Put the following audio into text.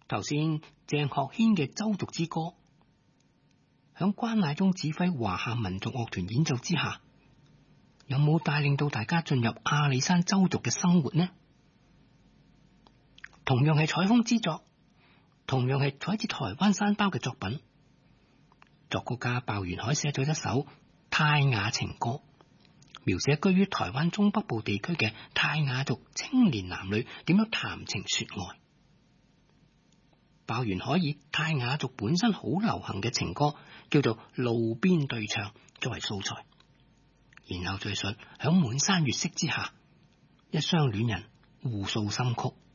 頭先鄭學軒嘅《鄒族之歌》，響關乃忠指揮華夏民族樂團演奏之下，有冇帶領到大家進入阿里山鄒族嘅生活呢？同樣係採風之作，同樣係採自台灣山包嘅作品，作曲家鮑元海寫咗一首泰雅情歌，描寫居於台灣中北部地區嘅泰雅族青年男女點樣談情說愛。鮑元海以泰雅族本身好流行嘅情歌叫做路邊對唱作為素材，然後敘述響滿山月色之下，一雙戀人互訴心曲。